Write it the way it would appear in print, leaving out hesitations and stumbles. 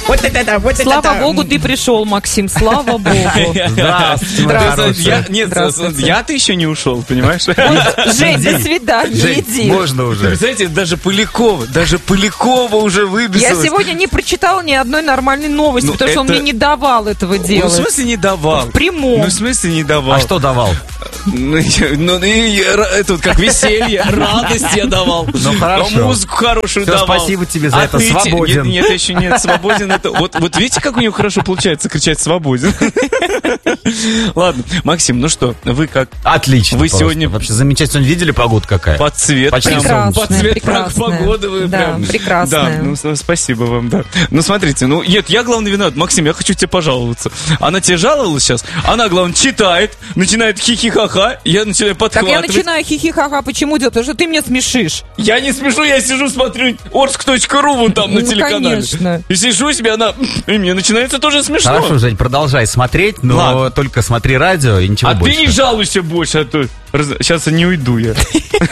Вот это, вот Слава богу, ты пришел, Максим, слава богу. Здравствуйте. Нет, я-то еще не ушел, понимаешь? Жень, до свидания, иди. Можно уже. Представляете, даже Полякова уже Я выписалась. сегодня не прочитала ни одной нормальной новости, Ну, потому что он это- мне не давал этого Ну, в делать. смысле не давал? В прямом. Ну, в смысле не давал? А что давал? Это вот как веселье, радость я давал. Ну, хорошо. Музыку хорошую Всё, давал. спасибо тебе за это. ты те- Свободен. Нет, еще нет, свободен. Это вот видите, как у него хорошо получается кричать «свободен». Ладно, Максим, ну что, вы как? Отлично. Вы просто. сегодня Вообще замечательно. Видели погоду какая? под цвет. Почти прям, солнечно. под цвет Прекрасная. погоды вы Да, прям. прекрасная. Да, ну спасибо вам, да. Ну смотрите, ну нет, я главный виноват. Максим, я хочу тебе пожаловаться. Она тебе жаловалась сейчас? Она, главное, читает, начинает хихи-ха-ха, я начинаю Так подхватывать. я начинаю хихи-ха-ха. Почему делать? Потому что ты меня смешишь. Я не смешу, я сижу, смотрю Орск.ру вон там на Ну, телеканале. конечно. И сижу себе, и мне начинается тоже смешно. Хорошо, Жень, продолжай смотреть, но Ладно. только смотри радио и ничего А больше. ты не жалуйся больше, а то сейчас не уйду я.